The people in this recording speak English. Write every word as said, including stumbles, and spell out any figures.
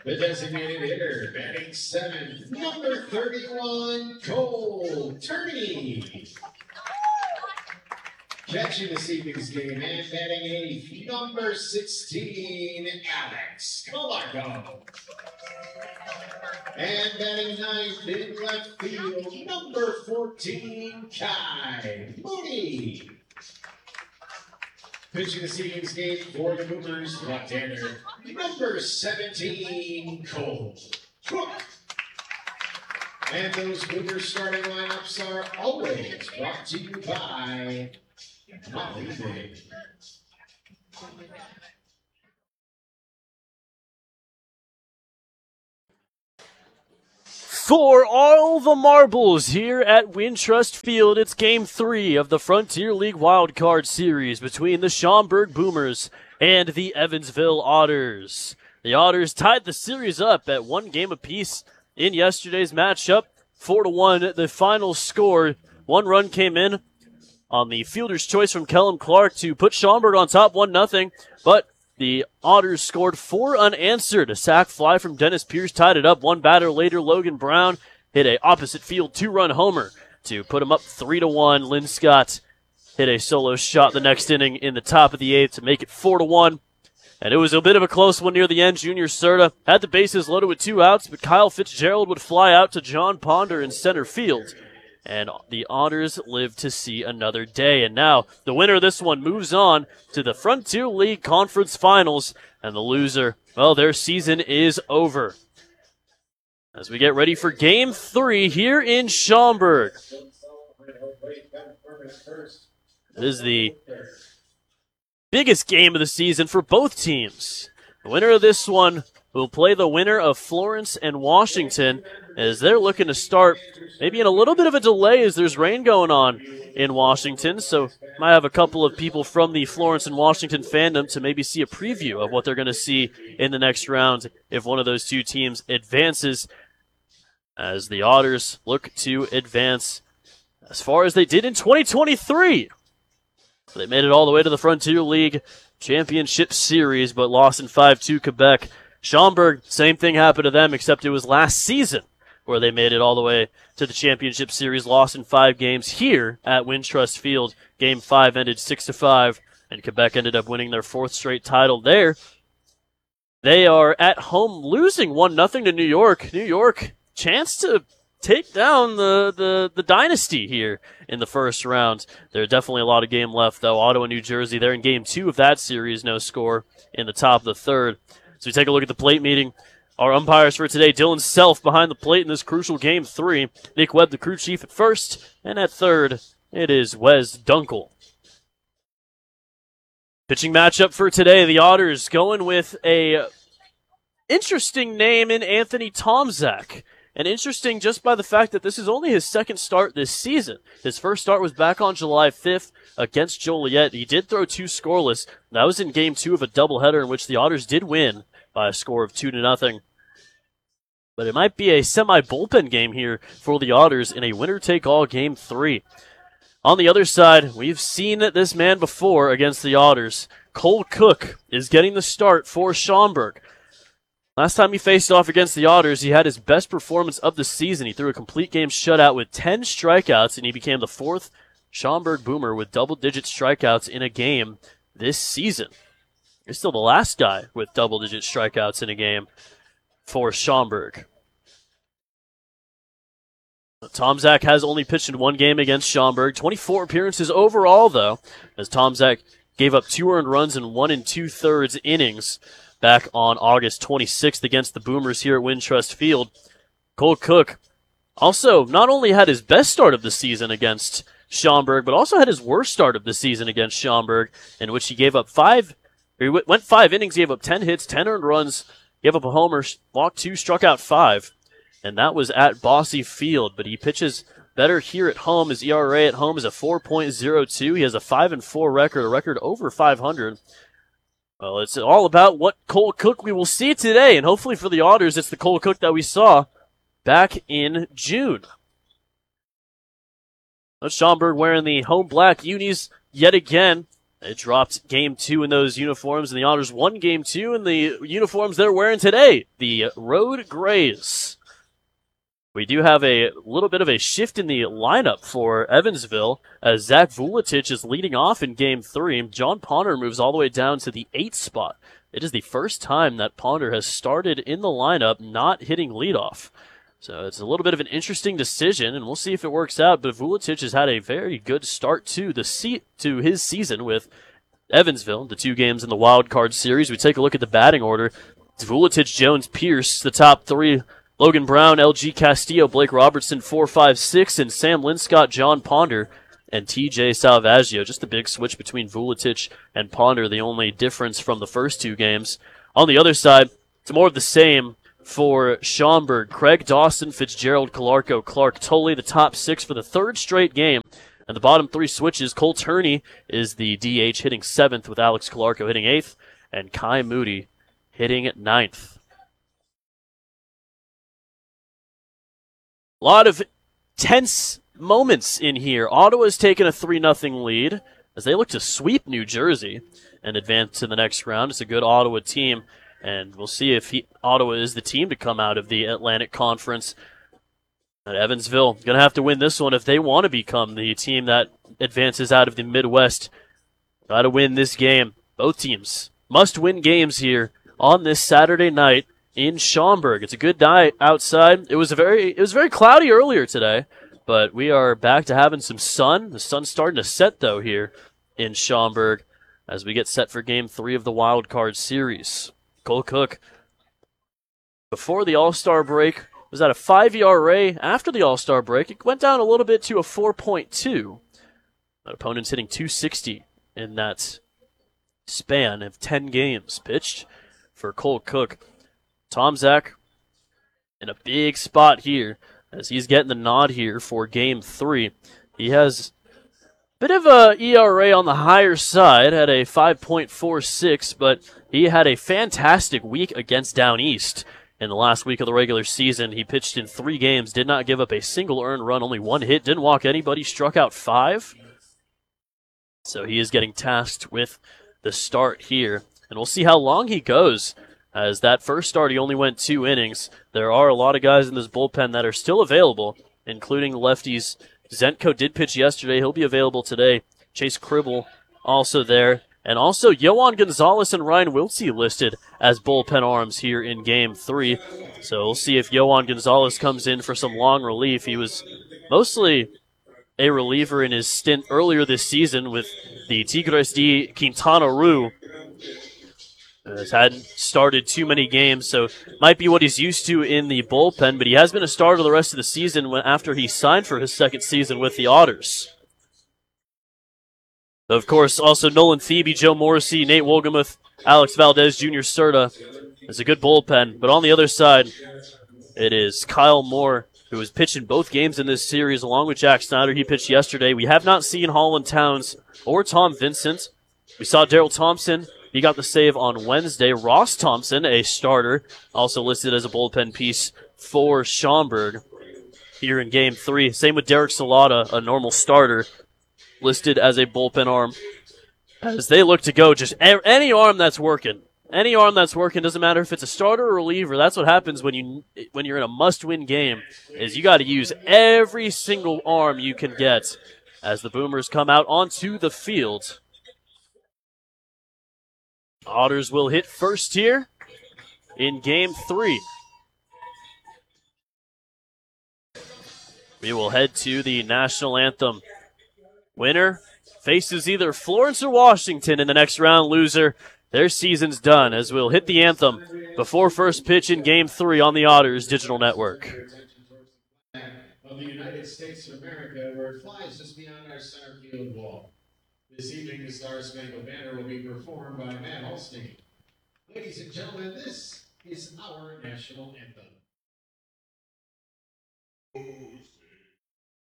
The designated hitter, batting seventh, number thirty-one, Cole Turney. Catching this evening's game and batting eighth, number sixteen, Alex Camargo. And batting ninth in left field, number fourteen, Kai Mooney. Pitching this evening's game for the Boomers, left-hander, number seventeen, Cole Cook. And those Boomers starting lineups are always brought to you by Molly Day. For all the marbles here at Wintrust Field, it's Game three of the Frontier League Wildcard Series between the Schaumburg Boomers and the Evansville Otters. The Otters tied the series up at one game apiece in yesterday's matchup, four to one. The final score, one run came in on the fielder's choice from Kellum Clark to put Schaumburg on top one nothing, but the Otters scored four unanswered. A sac fly from Dennis Pierce tied it up. One batter later, Logan Brown hit a opposite field two-run homer to put him up three to one. Lynn Scott hit a solo shot the next inning in the top of the eighth to make it four to one. And it was a bit of a close one near the end. Junior Serta had the bases loaded with two outs, but Kyle Fitzgerald would fly out to John Ponder in center field. And the Otters live to see another day. And now the winner of this one moves on to the Frontier League Conference Finals. And the loser, well, their season is over. As we get ready for Game three here in Schaumburg. It is the biggest game of the season for both teams. The winner of this one will play the winner of Florence and Washington as they're looking to start maybe in a little bit of a delay as there's rain going on in Washington. So might have a couple of people from the Florence and Washington fandom to maybe see a preview of what they're going to see in the next round if one of those two teams advances, as the Otters look to advance as far as they did in twenty twenty-three. They made it all the way to the Frontier League Championship Series, but lost in five two Quebec. Schaumburg, same thing happened to them, except it was last season where they made it all the way to the Championship Series, lost in five games here at Wintrust Field. Game five ended six to five, and Quebec ended up winning their fourth straight title there. They are at home losing one nothing to New York. New York, chance to take down the, the, the dynasty here in the first round. There's definitely a lot of game left, though. Ottawa, New Jersey, they're in game two of that series, no score in the top of the third. So we take a look at the plate meeting. Our umpires for today, Dylan Self behind the plate in this crucial game three. Nick Webb, the crew chief at first, and at third, it is Wes Dunkel. Pitching matchup for today, the Otters going with a interesting name in Anthony Tomczak. And interesting just by the fact that this is only his second start this season. His first start was back on July fifth against Joliet. He did throw two scoreless. That was in game two of a doubleheader in which the Otters did win by a score of two to nothing. But it might be a semi-bullpen game here for the Otters in a winner-take-all game three. On the other side, we've seen this man before against the Otters. Cole Cook is getting the start for Schaumburg. Last time he faced off against the Otters, he had his best performance of the season. He threw a complete game shutout with ten strikeouts, and he became the fourth Schaumburg Boomer with double-digit strikeouts in a game this season. He's still the last guy with double-digit strikeouts in a game for Schaumburg. Tomczak has only pitched in one game against Schaumburg. twenty-four appearances overall, though, as Tomczak gave up two earned runs in one and two-thirds innings back on August twenty-sixth against the Boomers here at Wintrust Field. Cole Cook also not only had his best start of the season against Schaumburg, but also had his worst start of the season against Schaumburg, in which he gave up five, he went five innings, gave up ten hits, ten earned runs, gave up a homer, walked two, struck out five, and that was at Bosse Field. But he pitches better here at home. His E R A at home is a four point oh two. He has a five and four record, a record over five hundred. Well, it's all about what Cole Cook we will see today, and hopefully for the Otters, it's the Cole Cook that we saw back in June. Schaumburg wearing the home black unis yet again. They dropped game two in those uniforms, and the Otters won game two in the uniforms they're wearing today, the Road Grays. We do have a little bit of a shift in the lineup for Evansville, as Zach Vuletich is leading off in game three. John Ponder moves all the way down to the eighth spot. It is the first time that Ponder has started in the lineup not hitting leadoff. So it's a little bit of an interesting decision, and we'll see if it works out. But Vuletich has had a very good start to the se- to his season with Evansville, the two games in the wild card series. We take a look at the batting order. It's Vuletich, Jones, Pierce, the top three. Logan Brown, L G Castillo, Blake Robertson, four, five, six, and Sam Linscott, John Ponder, and T J Salvaggio. Just a big switch between Vuletich and Ponder, the only difference from the first two games. On the other side, it's more of the same for Schaumburg. Craig Dawson, Fitzgerald, Calarco, Clark, Tolley, the top six for the third straight game. And the bottom three switches, Cole Turney is the D H, hitting seventh, with Alex Calarco hitting eighth, and Kai Moody hitting ninth. A lot of tense moments in here. Ottawa's taken a three nothing lead as they look to sweep New Jersey and advance to the next round. It's a good Ottawa team, and we'll see if he, Ottawa is the team to come out of the Atlantic Conference. And Evansville going to have to win this one if they want to become the team that advances out of the Midwest. Got to win this game. Both teams must win games here on this Saturday night in Schaumburg. It's a good night outside. It was a very it was very cloudy earlier today, but we are back to having some sun. The sun's starting to set though here in Schaumburg as we get set for game three of the wild card series. Cole Cook, before the All-Star break, was at a five E R A. After the All-Star break, it went down a little bit to a four point two. That opponent's hitting two sixty in that span of ten games pitched for Cole Cook. Tom Zach in a big spot here as he's getting the nod here for game three. He has a bit of a E R A on the higher side at a five point four six, but he had a fantastic week against Down East. In the last week of the regular season, he pitched in three games, did not give up a single earned run, only one hit, didn't walk anybody, struck out five. So he is getting tasked with the start here. And we'll see how long he goes, as that first start he only went two innings. There are a lot of guys in this bullpen that are still available, including lefties. Zenko did pitch yesterday. He'll be available today. Chase Cribble also there. And also, Yohan Gonzalez and Ryan Wiltsey listed as bullpen arms here in Game three. So we'll see if Yohan Gonzalez comes in for some long relief. He was mostly a reliever in his stint earlier this season with the Tigres de Quintana Roo. Has hadn't started too many games, so might be what he's used to in the bullpen, but he has been a starter the rest of the season when, after he signed for his second season with the Otters. Of course, also Nolan Thebe, Joe Morrissey, Nate Wolgamuth, Alex Valdez, Junior Serta. It's a good bullpen. But on the other side, it is Kyle Moore, who has pitched in both games in this series, along with Jack Snyder. He pitched yesterday. We have not seen Holland Towns or Tom Vincent. We saw Daryl Thompson. He got the save on Wednesday. Ross Thompson, a starter, also listed as a bullpen piece for Schaumburg here in Game three. Same with Derek Salata, a normal starter, listed as a bullpen arm, as they look to go just any arm that's working. Any arm that's working, doesn't matter if it's a starter or reliever. That's what happens when you when you're in a must-win game, is you got to use every single arm you can get as the Boomers come out onto the field. Otters will hit first here in Game three. We will head to the national anthem. Winner faces either Florence or Washington in the next round. Loser, their season's done, as we'll hit the anthem before first pitch in Game three on the Otters Digital Network. Of the United States of America, where it flies just beyond our center field wall. This evening, the Star Spangled Banner will be performed by Matt Holstein. Ladies and gentlemen, this is our national anthem.